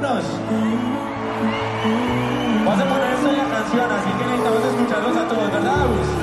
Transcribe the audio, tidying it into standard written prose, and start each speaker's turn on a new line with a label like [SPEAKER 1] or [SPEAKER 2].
[SPEAKER 1] vámonos. Vas a poner esta la canción, así que necesitamos escucharlos a todos, ¿verdad, Agus?